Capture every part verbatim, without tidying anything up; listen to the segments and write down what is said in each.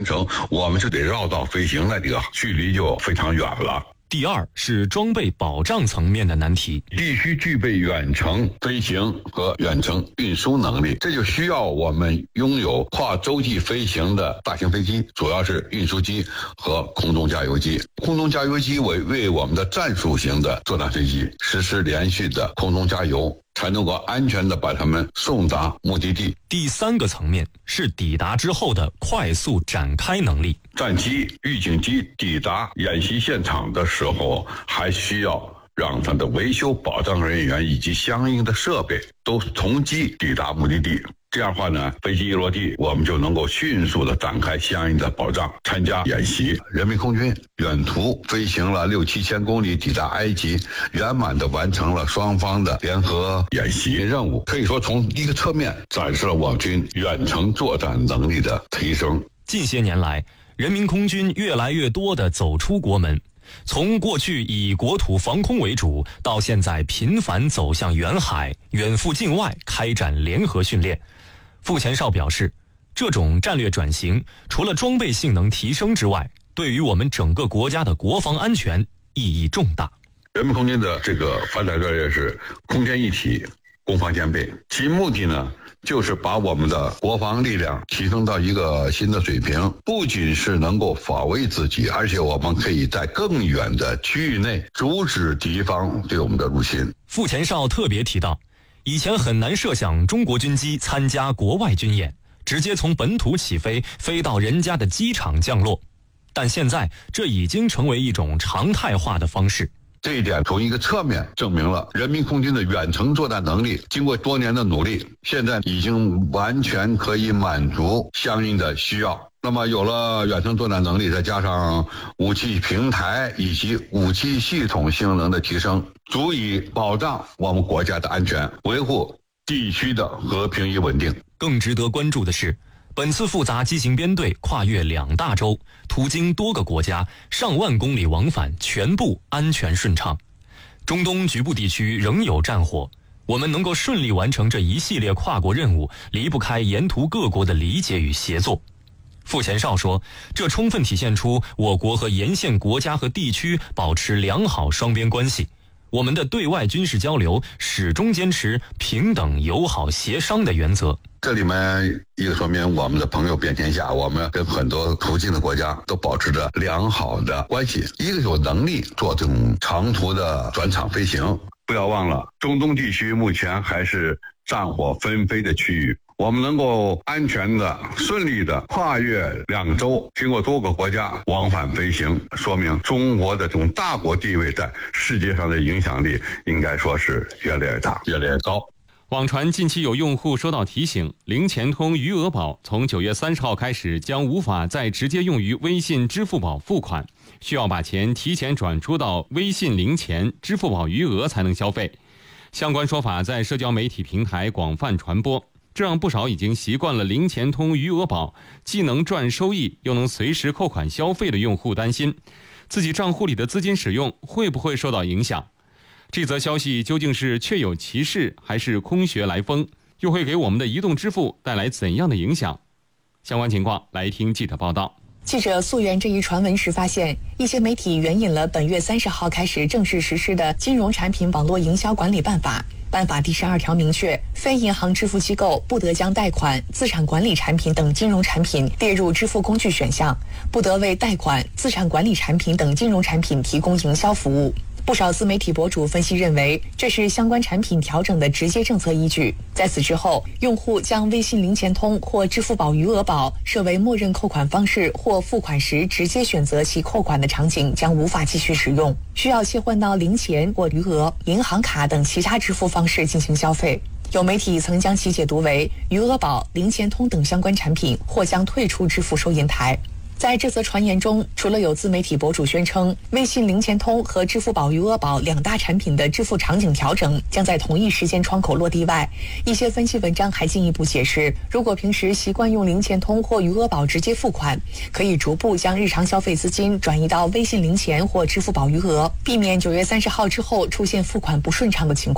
程，我们就得绕道飞行，那这个距离就非常远了。 第二是装备保障层面的难题， 必须具备远程飞行和远程运输能力，这就需要我们拥有跨洲际飞行的大型飞机，主要是运输机和空中加油机。空中加油机为为我们的战术型的作战飞机实施连续的空中加油，才能够安全地把它们送达目的地。 第三个层面是抵达之后的快速展开能力。 战机、预警机抵达演习现场的时候，还需要让它的维修保障人员以及相应的设备都同机抵达目的地。这样的话呢，飞机一落地，我们就能够迅速地展开相应的保障，参加演习。人民空军远途飞行了六七千公里，抵达埃及，圆满地完成了双方的联合演习任务。可以说，从一个侧面展示了我军远程作战能力的提升。 近些年来，人民空军越来越多地走出国门，从过去以国土防空为主，到现在频繁走向远海，远赴境外开展联合训练。傅前哨表示，这种战略转型除了装备性能提升之外，对于我们整个国家的国防安全意义重大。 人民空军的这个发展战略是空天一体，攻防兼备，其目的呢，就是把我们的国防力量提升到一个新的水平，不仅是能够保卫自己，而且我们可以在更远的区域内阻止敌方对我们的入侵。 傅前哨特别提到，以前很难设想中国军机参加国外军演，直接从本土起飞，飞到人家的机场降落，但现在这已经成为一种常态化的方式。 这一点从一个侧面证明了人民空军的远程作战能力经过多年的努力，现在已经完全可以满足相应的需要。那么有了远程作战能力，再加上武器平台以及武器系统性能的提升，足以保障我们国家的安全，维护地区的和平与稳定。 更值得关注的是，本次复杂机型编队跨越两大洲，途经多个国家，上万公里往返全部安全顺畅。中东局部地区仍有战火，我们能够顺利完成这一系列跨国任务，离不开沿途各国的理解与协作。傅前哨说，这充分体现出我国和沿线国家和地区保持良好双边关系，我们的对外军事交流始终坚持平等、友好、协商的原则。 这里面一个说明我们的朋友遍天下，我们跟很多途径的国家都保持着良好的关系。一个有能力做这种长途的转场飞行，不要忘了中东地区目前还是战火纷飞的区域，我们能够安全的顺利的跨越两洲，经过多个国家往返飞行，说明中国的这种大国地位在世界上的影响力应该说是越来越大，越来越高。 网传近期有用户收到提醒，零钱通余额宝从九月三十号开始将无法再直接用于微信、支付宝付款，需要把钱提前转出到微信零钱、支付宝余额才能消费。相关说法在社交媒体平台广泛传播，这让不少已经习惯了零钱通余额宝既能赚收益又能随时扣款消费的用户担心，自己账户里的资金使用会不会受到影响。这则消息究竟是确有其事还是空穴来风，又会给我们的移动支付带来怎样的影响？相关情况来听记者报道。 记者溯源这一传闻时发现，一些媒体援引了本月三十号开始正式实施的《金融产品网络营销管理办法》。办法第十二条明确，非银行支付机构不得将贷款、资产管理产品等金融产品列入支付工具选项，不得为贷款、资产管理产品等金融产品提供营销服务。不少自媒体博主分析认为，这是相关产品调整的直接政策依据。在此之后，用户将微信零钱通或支付宝余额宝设为默认扣款方式，或付款时直接选择其扣款的场景将无法继续使用，需要切换到零钱或余额、银行卡等其他支付方式进行消费。有媒体曾将其解读为余额宝、零钱通等相关产品或将退出支付收银台。在这则传言中，除了有自媒体博主宣称微信零钱通和支付宝余额宝两大产品的支付场景调整将在同一时间窗口落地外，一些分析文章还进一步解释，如果平时习惯用零钱通或余额宝直接付款，可以逐步将日常消费资金转移到微信零钱或支付宝余额，避免九月三十号之后出现付款不顺畅的情况。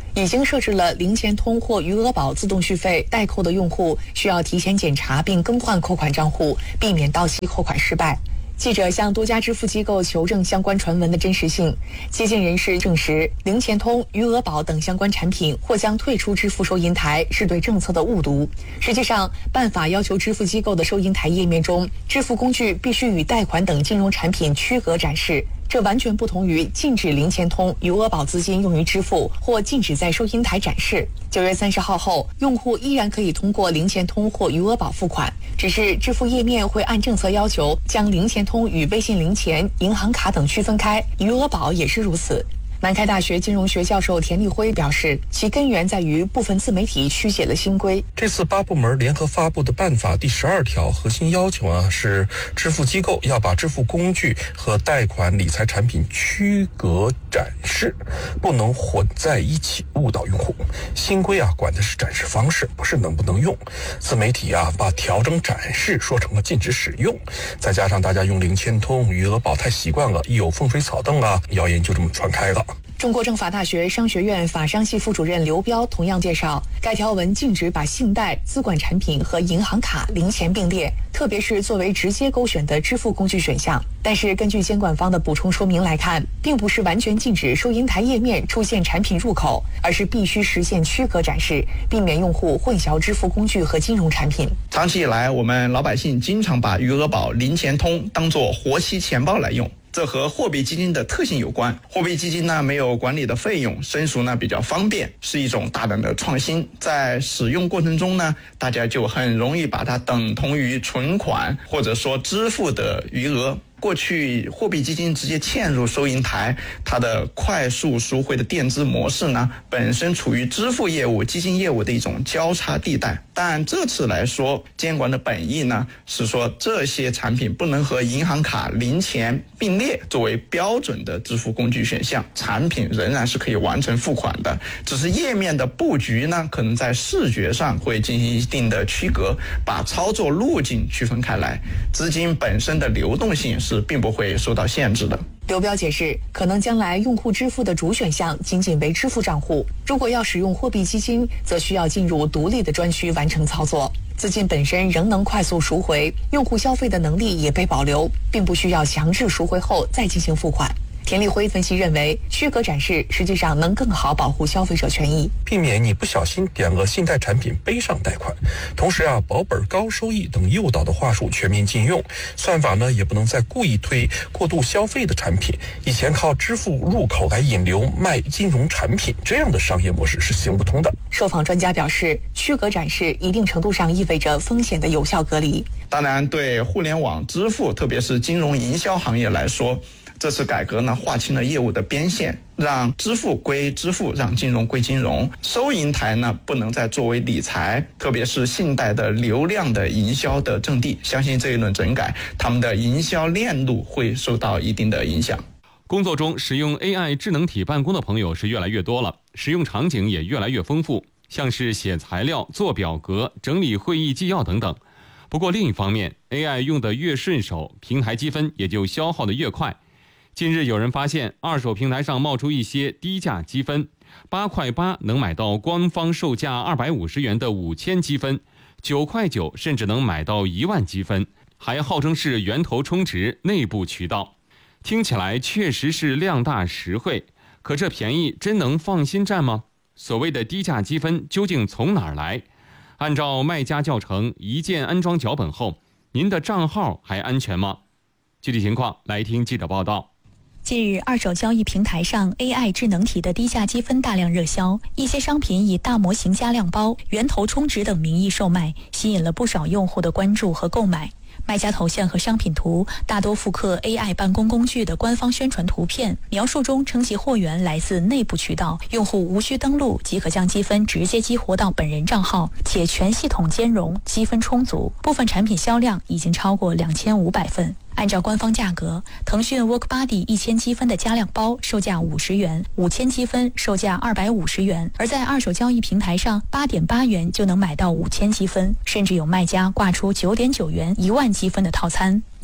已经设置了零钱通或余额宝自动续费代扣的用户，需要提前检查并更换扣款账户，避免到期扣款失败。记者向多家支付机构求证相关传闻的真实性，接近人士证实，零钱通、余额宝等相关产品或将退出支付收银台是对政策的误读。实际上，办法要求支付机构的收银台页面中，支付工具必须与贷款等金融产品区隔展示。这完全不同于禁止零钱通、余额宝资金用于支付或禁止在收银台展示。九月三十号后，用户依然可以通过零钱通或余额宝付款，只是支付页面会按政策要求将零钱通与微信零钱、银行卡等区分开，余额宝也是如此。南开大学金融学教授田立辉表示，其根源在于部分自媒体曲解了新规。 这次八部门联合发布的办法第十二条核心要求啊，是支付机构要把支付工具和贷款理财产品区隔展示，不能混在一起误导用户。新规啊，管的是展示方式，不是能不能用。自媒体啊，把调整展示说成了禁止使用，再加上大家用零钱通、余额宝太习惯了，一有风吹草动啊，谣言就这么传开了。 中国政法大学商学院法商系副主任刘彪同样介绍，该条文禁止把信贷、资管产品和银行卡、零钱并列，特别是作为直接勾选的支付工具选项。但是根据监管方的补充说明来看，并不是完全禁止收银台页面出现产品入口，而是必须实现区隔展示，避免用户混淆支付工具和金融产品。 长期以来，我们老百姓经常把余额宝、零钱通当作活期钱包来用，这和货币基金的特性有关。货币基金呢，没有管理的费用，申赎呢比较方便，是一种大胆的创新。在使用过程中呢，大家就很容易把它等同于存款或者说支付的余额。过去货币基金直接嵌入收银台，它的快速赎回的垫资模式呢，本身处于支付业务、基金业务的一种交叉地带。但这次来说，监管的本意呢，是说这些产品不能和银行卡、零钱并列作为标准的支付工具选项，产品仍然是可以完成付款的，只是页面的布局呢，可能在视觉上会进行一定的区隔，把操作路径区分开来，资金本身的流动性是并不会受到限制的。 刘彪解释，可能将来用户支付的主选项仅仅为支付账户，如果要使用货币基金，则需要进入独立的专区完成操作。资金本身仍能快速赎回，用户消费的能力也被保留，并不需要强制赎回后再进行付款。田立辉分析认为，区隔展示实际上能更好保护消费者权益， 避免你不小心点了信贷产品背上贷款。同时啊，保本、高收益等诱导的话术全面禁用，算法呢也不能再故意推过度消费的产品。以前靠支付入口来引流卖金融产品，这样的商业模式是行不通的。 受访专家表示，区隔展示一定程度上意味着风险的有效隔离。 当然，对互联网支付，特别是金融营销行业来说，这次改革呢，划清了业务的边线，让支付归支付，让金融归金融。收银台呢，不能再作为理财，特别是信贷的流量的营销的阵地。相信这一轮整改，他们的营销链路会受到一定的影响。 工作中使用 A I 智能体办公的朋友是越来越多了，使用场景也越来越丰富，像是写材料、做表格、整理会议纪要等等。不过另一方面 ，A I 用得越顺手，平台积分也就消耗得越快。近日有人发现，二手平台上冒出一些低价积分，八块八能买到官方售价二百五十元的五千积分，九块九甚至能买到一万积分，还号称是源头充值内部渠道。听起来确实是量大实惠，可这便宜真能放心占吗？所谓的低价积分究竟从哪儿来？按照卖家教程一键安装脚本后，您的账号还安全吗？具体情况来听记者报道。 近日，二手交易平台上 A I 智能体的低价积分大量热销，一些商品以大模型加量包、源头充值等名义售卖，吸引了不少用户的关注和购买。卖家头像和商品图大多复刻 A I 办公工具的官方宣传图片，描述中称其货源来自内部渠道，用户无需登录即可将积分直接激活到本人账号，且全系统兼容，积分充足。部分产品销量已经超过两千五百份。按照官方价格，腾讯 WorkBuddy 一千积分的加量包售价五十元，五千积分售价二百五十元，而在二手交易平台上，八点八元就能买到五千积分，甚至有卖家挂出九点九元、一万积分的套餐。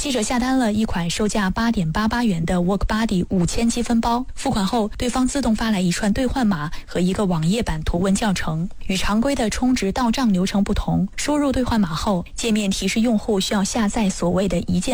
记者下单了一款售价八点八八元的 WorkBuddy 五千积分包，付款后对方自动发来一串兑换码和一个网页版图文教程。与常规的充值到账流程不同，输入兑换码后，界面提示用户需要下载所谓的一键